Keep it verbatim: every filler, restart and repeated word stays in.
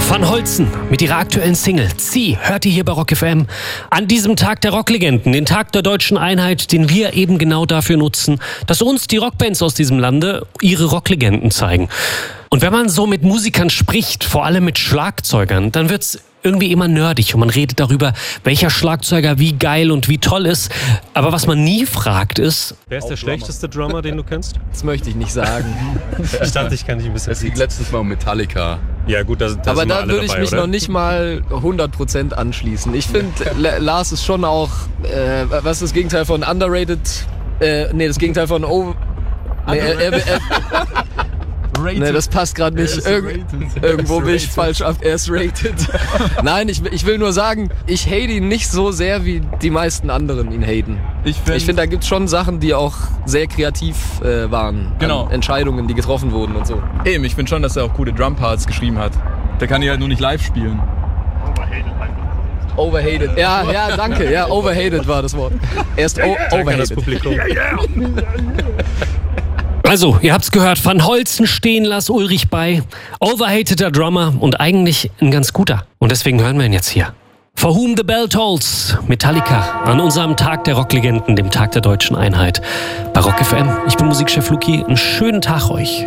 Van Holzen mit ihrer aktuellen Single "Zieh" hört ihr hier bei Rock F M an diesem Tag der Rocklegenden, den Tag der deutschen Einheit, den wir eben genau dafür nutzen, dass uns die Rockbands aus diesem Lande ihre Rocklegenden zeigen. Und wenn man so mit Musikern spricht, vor allem mit Schlagzeugern, dann wird's irgendwie immer nerdig und man redet darüber, welcher Schlagzeuger wie geil und wie toll ist. Aber was man nie fragt ist... Wer ist der schlechteste Drummer, den du kennst? Das möchte ich nicht sagen. Ich dachte, ich kann dich ein bisschen... Es geht letztens mal um Metallica. Ja gut, da, da Aber sind wir da alle würde ich dabei, mich oder? noch nicht mal hundert Prozent anschließen. Ich finde, Lars ist schon auch, äh, was ist das Gegenteil von underrated? Äh, nee, das Gegenteil von over... Nee, er, er, er, nee, das passt gerade nicht. Irg irgendwo bin ich falsch ab. Er ist rated. Nein, ich, ich will nur sagen, ich hate ihn nicht so sehr, wie die meisten anderen ihn haten. Ich finde, Ich finde, da gibt es schon Sachen, die auch sehr kreativ äh, waren. Genau. An Entscheidungen, die getroffen wurden und so. eben, ich finde schon, dass er auch gute Drumparts geschrieben hat. Der kann die halt nur nicht live spielen. Overhated. Ja, ja, danke. Ja, overhated war das Wort. Er ist o- Danke an das overhated. Publikum. Also, ihr habt's gehört, Van Holzen stehen Lars Ulrich bei, overhateder Drummer und eigentlich ein ganz guter. Und deswegen hören wir ihn jetzt hier. For Whom the Bell Tolls, Metallica, an unserem Tag der Rocklegenden, dem Tag der deutschen Einheit. Bei Rock F M, ich bin Musikchef Luki, einen schönen Tag euch.